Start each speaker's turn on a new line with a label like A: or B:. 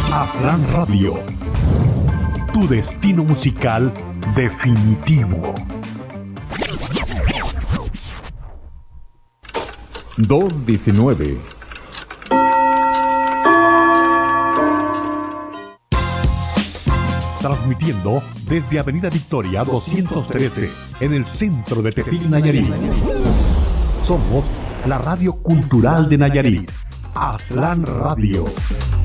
A: Aztlán Radio, tu destino musical definitivo. 219. Transmitiendo desde Avenida Victoria 213, en el centro de Tepic, Nayarit. Somos la radio cultural de Nayarit, Aztlán Radio.